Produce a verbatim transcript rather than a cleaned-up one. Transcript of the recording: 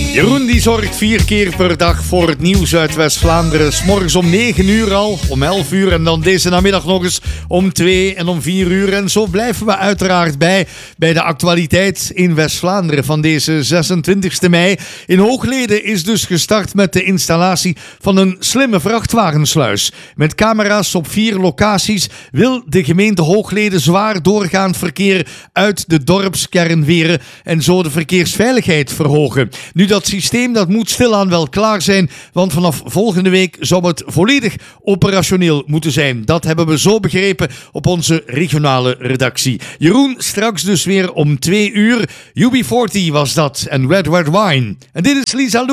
Jeroen die zorgt vier keer per dag voor het nieuws uit West-Vlaanderen. 's Morgens om negen uur al, om elf uur en dan deze namiddag nog eens om twee en om vier uur. En zo blijven we uiteraard bij bij de actualiteit in West-Vlaanderen van deze zesentwintigste mei. In Hoogleden is dus gestart met de installatie van een slimme vrachtwagensluis. Met camera's op vier locaties wil de gemeente Hoogleden zwaar doorgaand verkeer uit de dorpskern weren en zo de verkeersveiligheid verhogen. Nu, dat systeem dat moet stilaan wel klaar zijn, want vanaf volgende week zou het volledig operationeel moeten zijn. Dat hebben we zo begrepen op onze regionale redactie. Jeroen, straks dus weer om twee uur. U B veertig was dat en Red Red Wine. En dit is Lisa Lou.